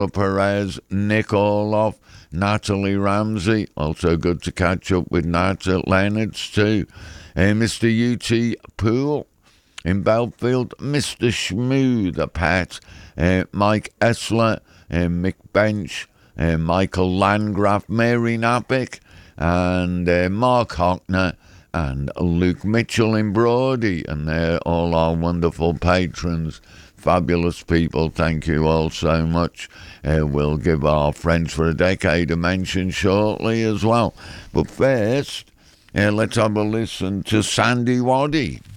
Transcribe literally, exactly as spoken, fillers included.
Perez, Nick Orloff, Natalie Ramsey. Also good to catch up with Nat at Leonard's too. Uh, Mister U T Poole in Belfield, Mister Schmoo, the pet, uh, Mike Essler, uh, Mick Bench, uh, Michael Landgraf, Mary Napick, and uh, Mark Hockner, and Luke Mitchell in Brody, and they're all our wonderful patrons. Fabulous people, thank you all so much. Uh, we'll give our Friends for a Decade a mention shortly as well. But first, uh, let's have a listen to Sandy Waddy.